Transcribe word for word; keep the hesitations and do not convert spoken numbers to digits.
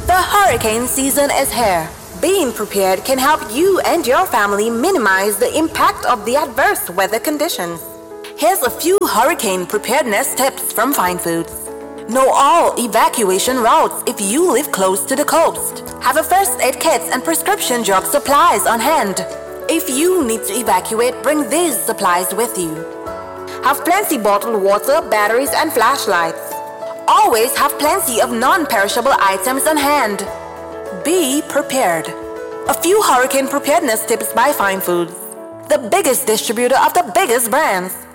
The hurricane season is here. Being prepared can help you and your family minimize the impact of the adverse weather conditions. Here's a few hurricane preparedness tips from Fine Foods. Know all evacuation routes if you live close to the coast. Have a first aid kit and prescription drug supplies on hand. If you need to evacuate, bring these supplies with you. Have plenty bottled water, batteries, and flashlights. Always have plenty of non-perishable items on hand. Be prepared. A few hurricane preparedness tips by Fine Foods, the biggest distributor of the biggest brands.